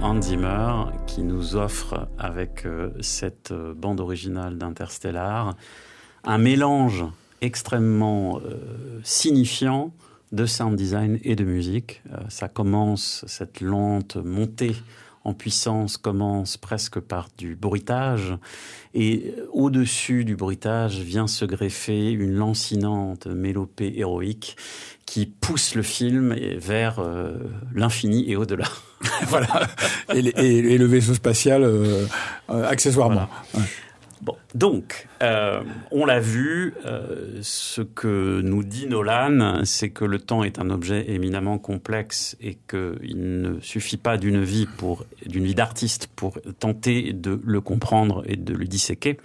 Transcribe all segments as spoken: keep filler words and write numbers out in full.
Hans Zimmer qui nous offre avec euh, cette euh, bande originale d'Interstellar un mélange extrêmement euh, signifiant de sound design et de musique. Euh, ça commence, cette lente montée en puissance commence presque par du bruitage et au-dessus du bruitage vient se greffer une lancinante mélopée héroïque qui pousse le film vers euh, l'infini et au-delà. Voilà. Et, et, et le vaisseau spatial euh, euh, accessoirement. Voilà. Ouais. Bon, donc, euh, on l'a vu, euh, ce que nous dit Nolan, c'est que le temps est un objet éminemment complexe et qu'il ne suffit pas d'une vie pour, d'une vie d'artiste pour tenter de le comprendre et de le disséquer,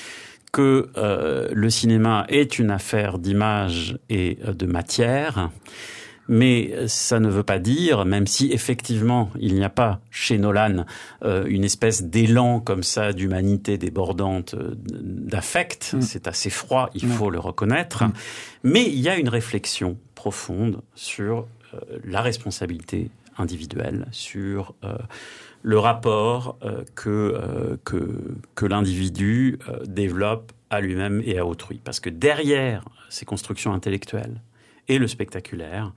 que euh, le cinéma est une affaire d'image et de matière. Mais ça ne veut pas dire, même si effectivement il n'y a pas chez Nolan euh, une espèce d'élan comme ça d'humanité débordante, euh, d'affect, mmh. c'est assez froid, il mmh. faut le reconnaître, mmh. mais il y a une réflexion profonde sur euh, la responsabilité individuelle, sur euh, le rapport euh, que, euh, que, que l'individu euh, développe à lui-même et à autrui. Parce que derrière ces constructions intellectuelles, et le spectaculaire,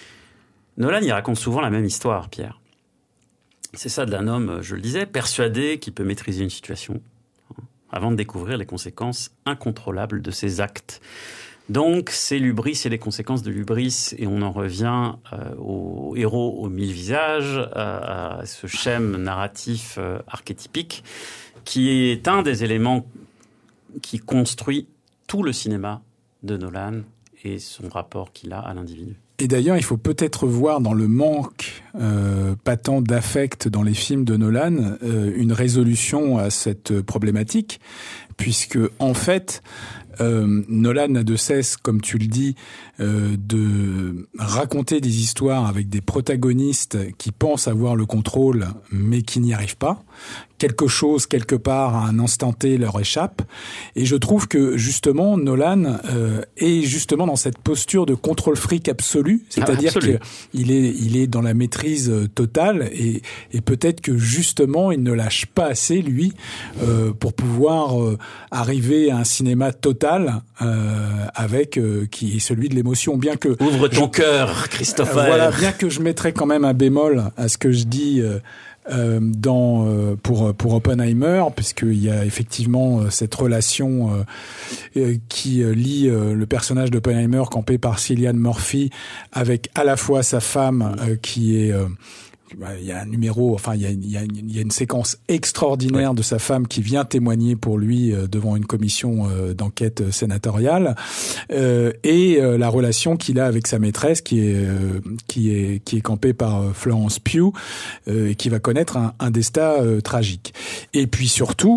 Nolan y raconte souvent la même histoire, Pierre. C'est ça d'un homme, je le disais, persuadé qu'il peut maîtriser une situation hein, avant de découvrir les conséquences incontrôlables de ses actes. Donc, c'est l'hubris et les conséquences de l'hubris, et on en revient euh, au héros aux mille visages, à, à ce schème narratif euh, archétypique, qui est un des éléments qui construit tout le cinéma de Nolan, et son rapport qu'il a à l'individu. Et d'ailleurs, il faut peut-être voir dans le manque euh, patent d'affect dans les films de Nolan euh, une résolution à cette problématique, puisque en fait, euh, Nolan n'a de cesse, comme tu le dis, euh, de raconter des histoires avec des protagonistes qui pensent avoir le contrôle, mais qui n'y arrivent pas. Quelque chose, quelque part, à un instant T, leur échappe. Et je trouve que, justement, Nolan euh, est justement dans cette posture de contrôle fric absolu. C'est-à-dire ah, qu'il est, il est dans la maîtrise totale et, et peut-être que, justement, il ne lâche pas assez, lui, euh, pour pouvoir euh, arriver à un cinéma total euh, avec euh, qui est celui de l'émotion. Bien que... Ouvre ton je, cœur, Christopher. Euh, voilà, bien que je mettrais quand même un bémol à ce que je dis... Euh, Euh, dans euh, pour pour Oppenheimer, puisqu'il y a effectivement euh, cette relation euh, euh, qui euh, lie euh, le personnage d'Oppenheimer campé par Cillian Murphy avec à la fois sa femme euh, qui est euh, il y a un numéro, enfin il y a, il y a, il y a une séquence extraordinaire ouais. de sa femme qui vient témoigner pour lui euh, devant une commission euh, d'enquête sénatoriale euh, et euh, la relation qu'il a avec sa maîtresse qui est euh, qui est qui est campée par euh, Florence Pugh euh, et qui va connaître un, un destin euh, tragique. Et puis surtout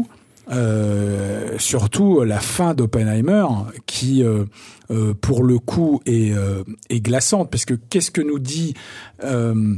Euh, surtout la fin d'Oppenheimer qui euh, euh, pour le coup est, euh, est glaçante parce que qu'est-ce que nous dit euh,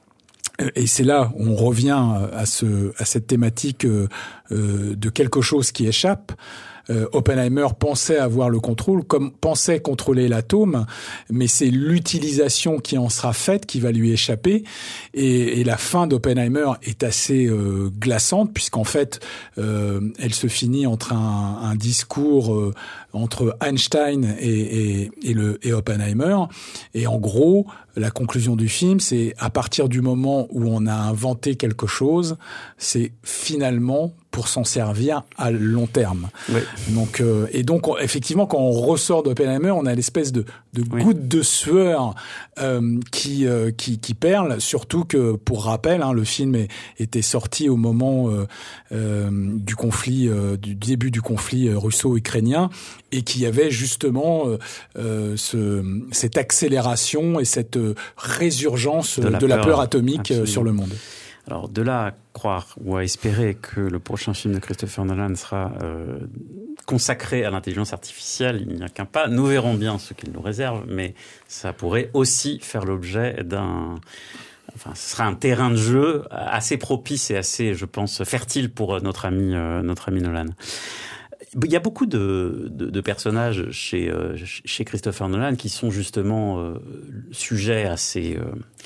et c'est là où on revient à ce à cette thématique euh, de quelque chose qui échappe. Euh, Oppenheimer pensait avoir le contrôle, comme pensait contrôler l'atome, mais c'est l'utilisation qui en sera faite qui va lui échapper. Et, et la fin d'Oppenheimer est assez euh, glaçante, puisqu'en fait, euh, elle se finit entre un, un discours euh, entre Einstein et, et, et, le, et Oppenheimer. Et en gros, la conclusion du film, c'est à partir du moment où on a inventé quelque chose, c'est finalement pour s'en servir à long terme. Oui. Donc, euh, et donc, on, effectivement, quand on ressort d'Oppenheimer, on a l'espèce de, de oui. goutte de sueur euh, qui, euh, qui, qui perle. Surtout que, pour rappel, hein, le film est, était sorti au moment euh, euh, du conflit, euh, du début du conflit euh, russo-ukrainien, et qu'il y avait justement euh, euh, ce, cette accélération et cette euh, résurgence de la, de la peur, peur atomique absolument. Sur le monde. Alors, de là à croire ou à espérer que le prochain film de Christopher Nolan sera euh, consacré à l'intelligence artificielle, il n'y a qu'un pas. Nous verrons bien ce qu'il nous réserve, mais ça pourrait aussi faire l'objet d'un... Enfin, ce sera un terrain de jeu assez propice et assez, je pense, fertile pour notre ami, euh, notre ami Nolan. Il y a beaucoup de, de, de personnages chez, euh, chez Christopher Nolan qui sont justement euh, sujets à ces... Euh,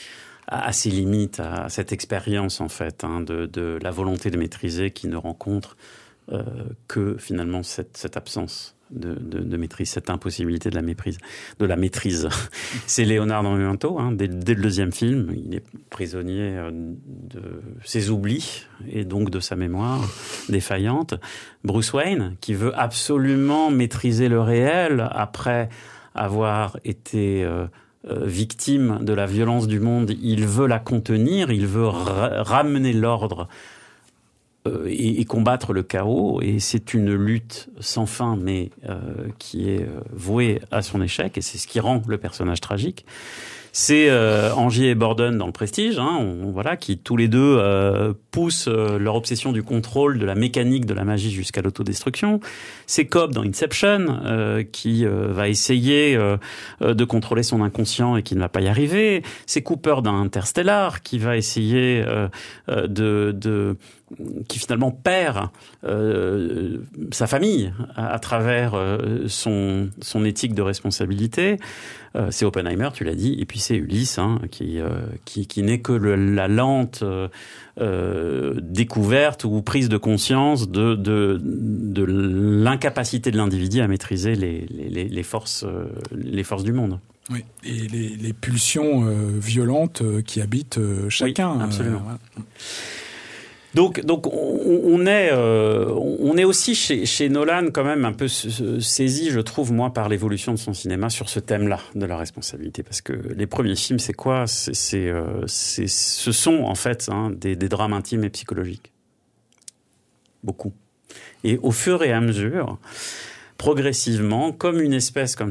à, à ses limites, à cette expérience en fait, hein, de, de la volonté de maîtriser qui ne rencontre euh, que finalement cette, cette absence de, de, de maîtrise, cette impossibilité de la méprise, de la maîtrise. C'est Leonardo Memento, hein, dès, dès le deuxième film, il est prisonnier de ses oublis et donc de sa mémoire défaillante. Bruce Wayne, qui veut absolument maîtriser le réel après avoir été euh, euh, victime de la violence du monde, il veut la contenir, il veut ra- ramener l'ordre euh, et, et combattre le chaos. Et c'est une lutte sans fin, mais euh, qui est euh, vouée à son échec. Et c'est ce qui rend le personnage tragique. C'est euh, Angier et Borden dans Le Prestige, hein, on, voilà, qui tous les deux euh, poussent euh, leur obsession du contrôle, de la mécanique, de la magie jusqu'à l'autodestruction. C'est Cobb dans Inception, euh, qui euh, va essayer euh, de contrôler son inconscient et qui ne va pas y arriver. C'est Cooper dans Interstellar, qui va essayer euh, euh, de, de qui finalement perd euh, sa famille à, à travers euh, son, son éthique de responsabilité. Euh, c'est Oppenheimer, tu l'as dit, et puis c'est Ulysse, hein, qui, euh, qui, qui n'est que le, la lente euh, euh, découverte ou prise de conscience de, de, de l'incapacité de l'individu à maîtriser les, les, les, forces, euh, les forces du monde. Oui, et les, les pulsions euh, violentes euh, qui habitent euh, chacun. Oui, absolument. Euh, voilà. Donc, donc on, on est, euh, on est aussi chez, chez Nolan quand même un peu saisi, je trouve moi, par l'évolution de son cinéma sur ce thème-là de la responsabilité, parce que les premiers films, c'est quoi ? C'est, c'est, euh, c'est, ce sont en fait hein, des, des drames intimes et psychologiques, beaucoup. Et au fur et à mesure, progressivement, comme une espèce comme